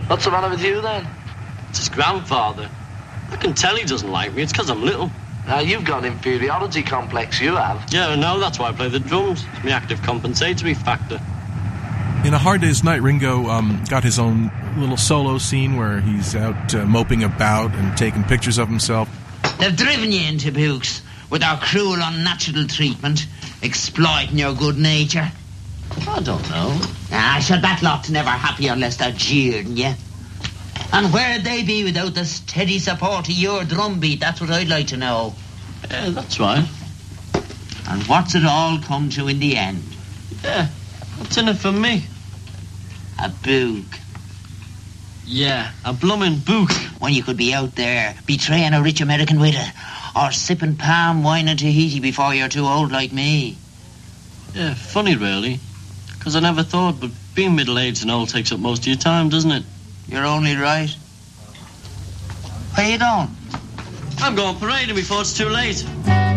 What's the matter with you, then? It's his grandfather. I can tell he doesn't like me. It's because I'm little. Now, you've got an inferiority complex, you have. Yeah, I know. That's why I play the drums. It's my active compensatory factor. In A Hard Day's Night, Ringo got his own little solo scene where he's out moping about and taking pictures of himself. They've driven you into books with our cruel, unnatural treatment, exploiting your good nature. I don't know. Sure, that lot's never happy unless they're jeering you. And where'd they be without the steady support of your drumbeat? That's what I'd like to know. Yeah, that's right. And what's it all come to in the end? Yeah, what's in it for me? A book. Yeah, a bloomin' book. When you could be out there betraying a rich American widow or sipping palm wine in Tahiti before you're too old like me. Yeah, funny really. Because I never thought, but being middle-aged and old takes up most of your time, doesn't it? You're only right. Where you going? I'm going parading before it's too late.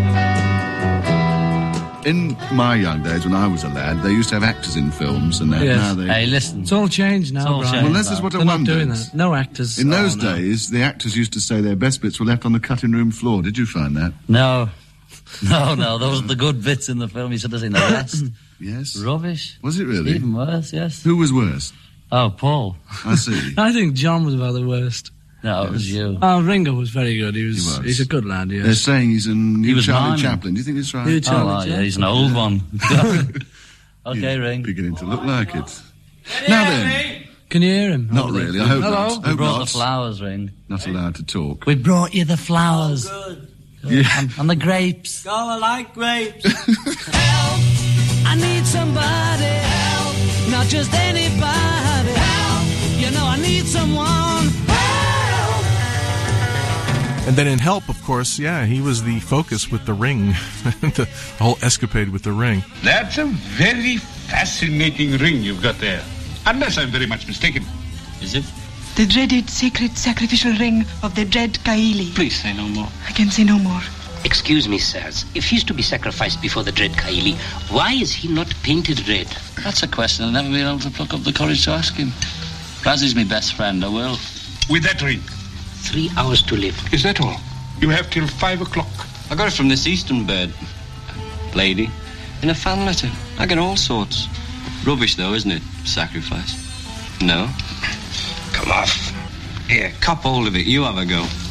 In my young days, when I was a lad, they used to have actors in films, and now they... Hey, listen. It's all changed now, Brian. Well, this is what I They're wondered. not doing that. No actors. In those days, the actors used to say their best bits were left on the cutting room floor. Did you find that? No, those are the good bits in the film. You should have seen the rest. Yes. Rubbish. Was it really? Even worse, yes. Who was worse? Oh, Paul. I see. I think John was about the worst. No, it was you. Oh, Ringo was very good. He's a good lad, yes. They're saying he's a new was Charlie mine. Chaplin. Do you think it's right? New Charlie Yeah, he's an old one. Okay, He's Ring. beginning to look like it. Now then. Can you hear him? Not really. I hope Hello? not. We Hope brought not. the flowers, Ring. Not allowed to talk. We brought you the flowers. Good. Yeah. And the grapes. Oh, I like grapes. Help! I need somebody. Help! Not just anybody. Help! You know I need someone. Help! And then in Help, of course, yeah, he was the focus with the ring, the whole escapade with the ring. That's a very fascinating ring you've got there. Unless I'm very much mistaken. Is it? The dreaded sacred sacrificial ring of the dread Kaili. Please say no more. I can say no more. Excuse me, sirs. If he's to be sacrificed before the dread Kaili, why is he not painted red? That's a question I've never been able to pluck up the courage to ask him. As he's my best friend, I will. With that ring. 3 hours to live. Is that all? You have till 5 o'clock. I got it from this Eastern bird. Lady. In a fan letter. I get all sorts. Rubbish, though, isn't it? Sacrifice. No? Come off. Here, cop hold of it. You have a go.